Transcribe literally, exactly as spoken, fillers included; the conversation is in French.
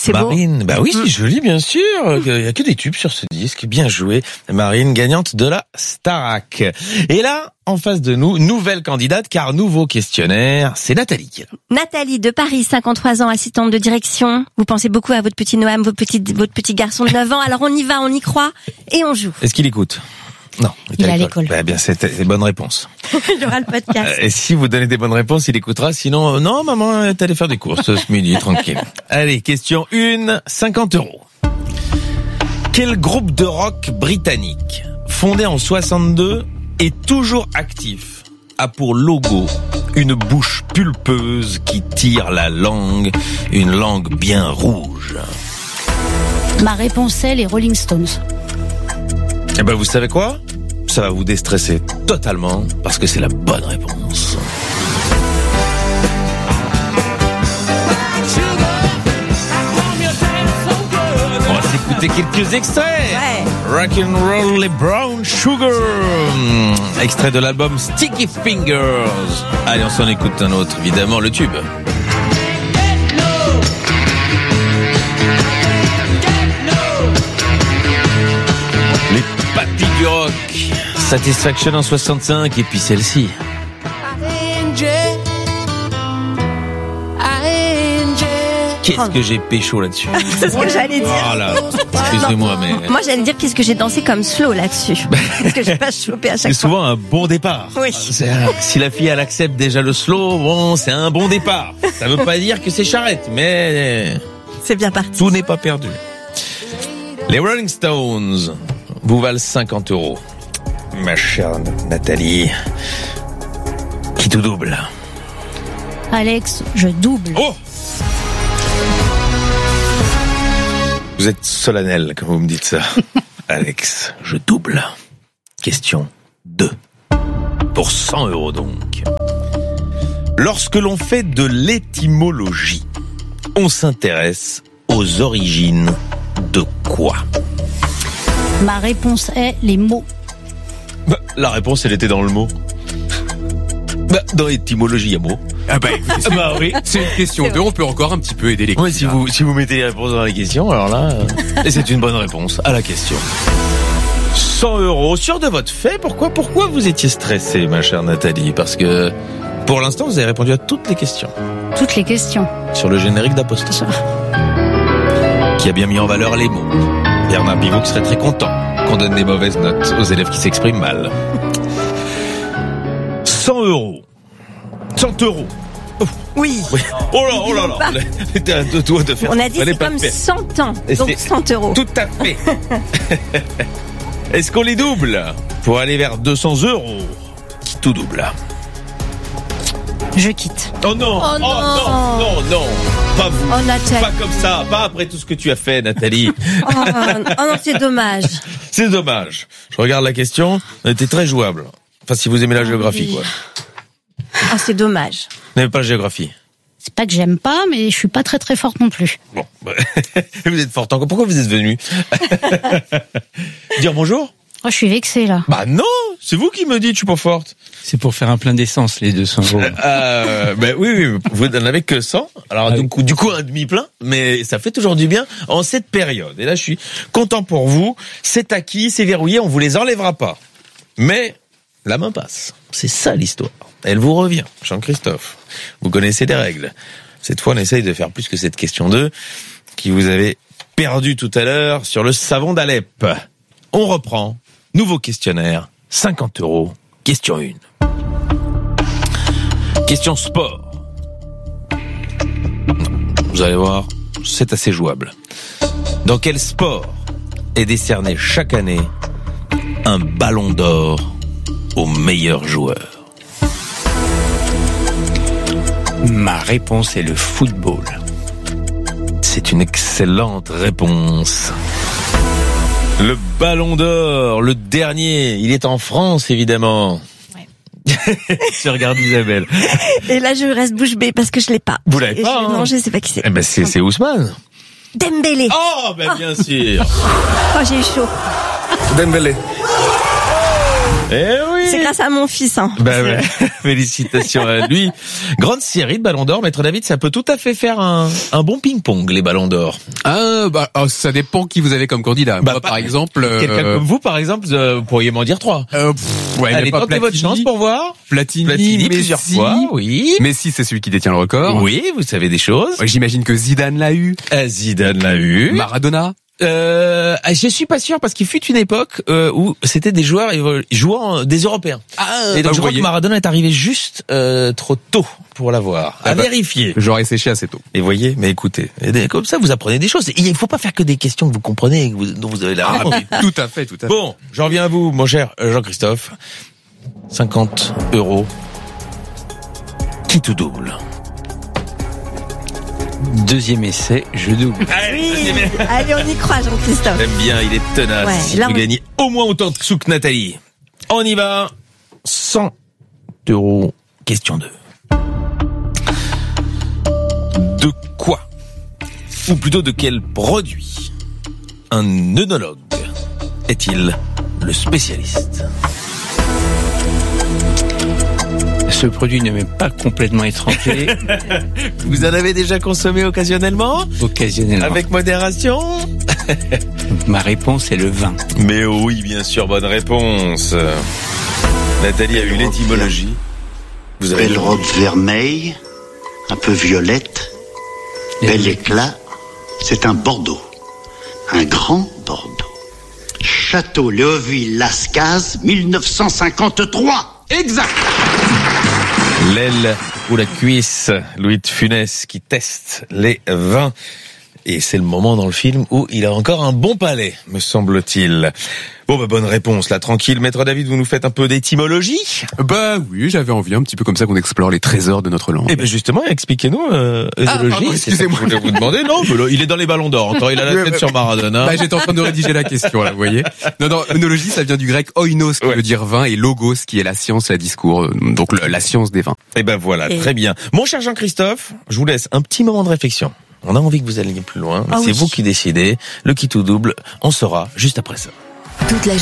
C'est Marine, beau. bah oui, Mm. c'est joli, bien sûr. Il y a que des tubes sur ce disque. Bien joué. Marine, gagnante de la Starac. Et là, en face de nous, nouvelle candidate, car nouveau questionnaire, c'est Nathalie. Nathalie de Paris, cinquante-trois ans, assistante de direction. Vous pensez beaucoup à votre petit Noam, votre petit, votre petit garçon de neuf ans. Alors on y va, on y croit et on joue. Est-ce qu'il écoute? Non, il est à l'école. Bah, bien, c'est c'est bonne réponse. Il y aura le podcast. Et si vous donnez des bonnes réponses, il écoutera. Sinon, euh, non, maman est allée faire des courses ce midi, tranquille. Allez, question une, cinquante euros. Quel groupe de rock britannique, fondé en soixante-deux, est toujours actif, a pour logo une bouche pulpeuse qui tire la langue, une langue bien rouge? Ma réponse est les Rolling Stones. Eh ben, vous savez quoi? Ça va vous déstresser totalement, parce que c'est la bonne réponse. On va s'écouter quelques extraits. Ouais. Rock'n'roll les Brown Sugar. Extrait de l'album Sticky Fingers. Allez, on s'en écoute un autre, évidemment, le tube. Les papis du rock. Satisfaction en soixante-cinq et puis celle-ci. Qu'est-ce que j'ai pécho là-dessus? C'est ce que j'allais dire. Oh là, excusez-moi, mais... Moi, j'allais dire qu'est-ce que j'ai dansé comme slow là-dessus. Parce que j'ai pas chopé à chaque C'est fois. souvent un bon départ. Oui. C'est un- Si la fille, elle accepte déjà le slow, bon, c'est un bon départ. Ça veut pas dire que c'est charrette, mais C'est bien parti. tout n'est pas perdu. Les Rolling Stones vous valent cinquante euros. Ma chère Nathalie, qui tout double. Alex, je double. Oh! Vous êtes solennel quand vous me dites ça. Alex, je double. Question deux. Pour cent euros donc. Lorsque l'on fait de l'étymologie, on s'intéresse aux origines de quoi? Ma réponse est les mots. Bah, la réponse, elle était dans le mot. Bah, dans l'étymologie, il y a mot. Ah bah, écoutez, c'est, Bah oui. c'est une question deux, on peut encore un petit peu aider les Oui, si candidats. vous, si vous mettez les réponses dans les questions, alors là, euh, et c'est une bonne réponse à la question. cent euros, sûr de votre fait. Pourquoi, pourquoi vous étiez stressée, ma chère Nathalie? Parce que, pour l'instant, vous avez répondu à toutes les questions. Toutes les questions. Sur le générique d'Apostrophe. Qui a bien mis en valeur les mots. Bernard Pivot qui serait très content qu'on donne des mauvaises notes aux élèves qui s'expriment mal. cent euros. cent euros. Oui. Oui. Oh là, oh là Pas. là. T'es à deux doigts de faire. On a dit Fallait c'est pas comme le faire. cent ans. Et Donc c'est- cent euros. Tout à fait. Est-ce qu'on les double pour aller vers deux cents euros? Qui tout double? Je quitte. Oh non, Oh non. non, non, non, pas vous. Oh, Nathalie. Pas comme ça, pas après tout ce que tu as fait, Nathalie. Oh, oh non, c'est dommage. C'est dommage. Je regarde la question, elle était très jouable. Enfin, si vous aimez la géographie, oui. quoi. Ah, c'est dommage. Vous n'aimez pas la géographie? C'est pas que j'aime pas, mais je suis pas très très forte non plus. Bon, bah, vous êtes forte encore. Pourquoi vous êtes venu? Dire bonjour? Oh, je suis vexée là. Bah non, c'est vous qui me dites, je suis pas forte. C'est pour faire un plein d'essence, les deux cents euros. Euh, ben oui, oui, vous n'en avez que cent. Alors, Ah du oui. coup, du coup, un demi-plein. Mais ça fait toujours du bien en cette période. Et là, je suis content pour vous. C'est acquis, c'est verrouillé, on vous les enlèvera pas. Mais, la main passe. C'est ça l'histoire. Elle vous revient. Jean-Christophe, vous connaissez les règles. Cette fois, on essaye de faire plus que cette question deux qui vous avez perdu tout à l'heure sur le savon d'Alep. On reprend. Nouveau questionnaire. cinquante euros. Question un. Question sport. Vous allez voir, c'est assez jouable. Dans quel sport est décerné chaque année un ballon d'or au meilleur joueur? Ma réponse est le football. C'est une excellente réponse. Le ballon d'or, le dernier, il est en France, évidemment. Je regarde Isabelle. Et là, je reste bouche bée parce que je l'ai pas. Vous l'avez Et pas, je- hein Non, je sais pas qui c'est. Eh ben, c'est, c'est Ousmane. Dembélé. Oh, ben, bien sûr. Oh, j'ai eu chaud. Dembélé. Eh oui. C'est grâce à mon fils. Hein. Bah ouais. Félicitations à lui. Grande série de ballons d'or, Maître David, ça peut tout à fait faire un, un bon ping-pong, les ballons d'or. Ah, bah, oh, ça dépend qui vous avez comme candidat. Bah, Moi, par- par exemple, Quelqu'un euh, comme vous, par exemple, euh, vous pourriez m'en dire trois. euh, pff, ouais, Allez, mais pas tentez votre Platini. chance pour voir. Platini, Platini, Messi. plusieurs fois, oui. Messi, c'est celui qui détient le record. Oui, vous savez des choses. Ouais, j'imagine que Zidane l'a eu. Euh, Zidane l'a eu. Maradona. Euh, je suis pas sûr parce qu'il fut une époque euh, où c'était des joueurs euh, jouant des Européens. Ah, Et donc bah, je vous crois que voyez. Maradona est arrivé juste euh, trop tôt pour l'avoir. À Ah bah. vérifier. J'aurais séché assez tôt. Et voyez, mais écoutez, et des- comme ça vous apprenez des choses. Et il faut pas faire que des questions que vous comprenez et que vous- dont vous avez la Ah, réponse. mais tout à fait, tout à fait. Bon, j'en reviens à vous, mon cher euh, Jean-Christophe. cinquante euros. Qui tout double? Deuxième essai, je double. Allez, Allez, on y croit, Jean-Christophe. j'aime bien, il est tenace. Ouais, il là, peut on- gagner au moins autant de sous que Nathalie. On y va. cent euros. Question deux. De quoi, ou plutôt de quel produit, un œnologue est-il le spécialiste? Ce produit ne m'est pas complètement étranger, Vous en avez déjà consommé occasionnellement? occasionnellement. Avec modération? Ma réponse est le vin. Mais oui, bien sûr, bonne réponse. Nathalie a eu l'étymologie. Vous avez Belle robe vermeille, un peu violette, bel éclat, c'est un Bordeaux, un grand Bordeaux. Château Léoville-Lascaz, mille neuf cent cinquante-trois. Exact. l'aile ou la cuisse, Louis de Funès qui teste les vins. Et c'est le moment dans le film où il a encore un bon palais, me semble-t-il. Bon, bah, bonne réponse, là, tranquille. Maître David, vous nous faites un peu d'étymologie? Bah oui, j'avais envie un petit peu comme ça qu'on explore les trésors de notre langue. Eh ben, justement, expliquez-nous, euh, Ah, œnologie. pardon, C'est ça que excusez-moi. je voulais vous demander. Non, mais là, il est dans les ballons d'or encore. Il a la Ouais, tête ouais. sur Maradona. Bah, j'étais en train de rédiger la question, là, vous voyez. Non, non, œnologie, ça vient du grec oinos, qui Ouais. veut dire vin, et logos, qui est la science, la discours, euh, donc le- la science des vins. Eh ben voilà, Et- très bien. Mon cher Jean-Christophe, je vous laisse un petit moment de réflexion. On a envie que vous alliez plus loin. Ah c'est oui. vous qui décidez. Le qui tout double, on saura juste après ça. Toute la